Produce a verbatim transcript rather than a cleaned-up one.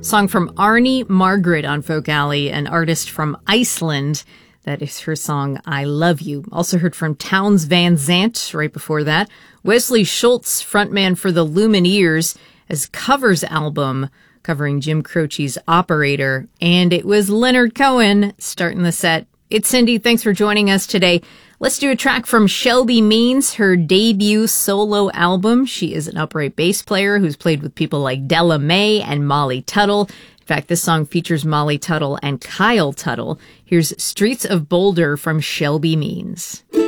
Song from Arnie Margaret on Folk Alley, an artist from Iceland. That is her song, I Love You. Also heard from Townes Van Zandt right before that. Wesley Schultz, frontman for the Lumineers, his covers album covering Jim Croce's Operator. And it was Leonard Cohen starting the set. It's Cindy. Thanks for joining us today. Let's do a track from Shelby Means, her debut solo album. She is an upright bass player who's played with people like Della Mae and Molly Tuttle. In fact, this song features Molly Tuttle and Kyle Tuttle. Here's Streets of Boulder from Shelby Means.